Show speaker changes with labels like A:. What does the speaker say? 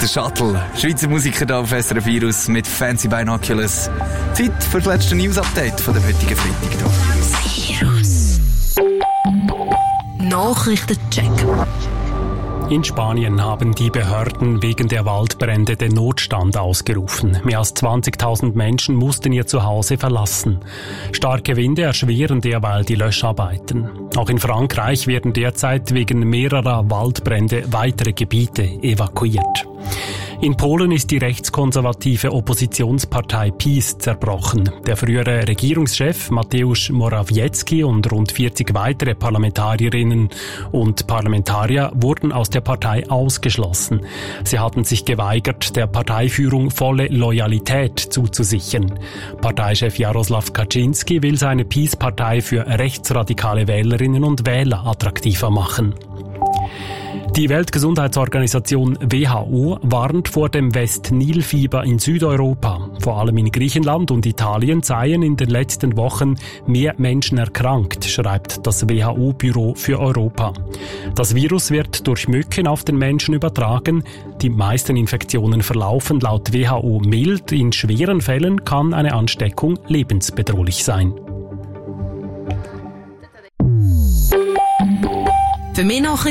A: der Shuttle. Schweizer Musiker hier auf SRF Virus mit Fancy Binoculars. Zeit für das letzte News-Update von dem heutigen Freitag hier.
B: Virus. Nachrichtencheck.
C: In Spanien haben die Behörden wegen der Waldbrände den Notstand ausgerufen. Mehr als 20.000 Menschen mussten ihr Zuhause verlassen. Starke Winde erschweren derweil die Löscharbeiten. Auch in Frankreich werden derzeit wegen mehrerer Waldbrände weitere Gebiete evakuiert. In Polen ist die rechtskonservative Oppositionspartei PiS zerbrochen. Der frühere Regierungschef Mateusz Morawiecki und rund 40 weitere Parlamentarierinnen und Parlamentarier wurden aus der Partei ausgeschlossen. Sie hatten sich geweigert, der Parteiführung volle Loyalität zuzusichern. Parteichef Jaroslaw Kaczynski will seine PiS-Partei für rechtsradikale Wählerinnen und Wähler attraktiver machen. Die Weltgesundheitsorganisation WHO warnt vor dem West-Nil-Fieber in Südeuropa. Vor allem in Griechenland und Italien seien in den letzten Wochen mehr Menschen erkrankt, schreibt das WHO-Büro für Europa. Das Virus wird durch Mücken auf den Menschen übertragen. Die meisten Infektionen verlaufen laut WHO mild. In schweren Fällen kann eine Ansteckung lebensbedrohlich sein.
B: Für mehr Nachrichten